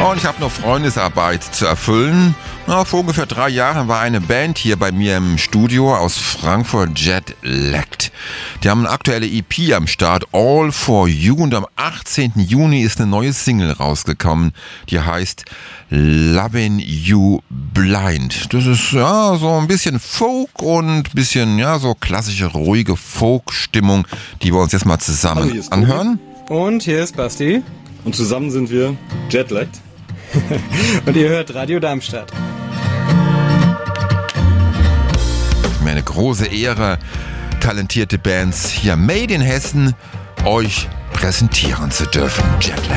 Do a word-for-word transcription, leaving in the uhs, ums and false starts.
Und ich habe noch Freundesarbeit zu erfüllen. Na, vor ungefähr drei Jahren war eine Band hier bei mir im Studio aus Frankfurt, Jet Lagged. Die haben eine aktuelle E P am Start, All for You. Und am achtzehnten Juni ist eine neue Single rausgekommen, die heißt Lovin' You Blind. Das ist ja so ein bisschen Folk und ein bisschen ja so klassische, ruhige Folk-Stimmung, die wir uns jetzt mal zusammen Hallo, anhören. Und hier ist Basti. Und zusammen sind wir Jet Lagged. Und ihr hört Radio Darmstadt. Mir eine große Ehre, talentierte Bands hier made in Hessen euch präsentieren zu dürfen. Jet Lagged.